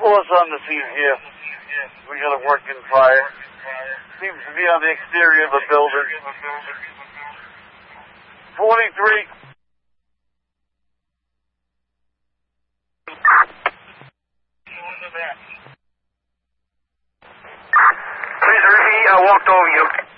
us on the scene here. We got a working fire. Seems to be on the exterior of the building. 43. Please repeat, I walked over you.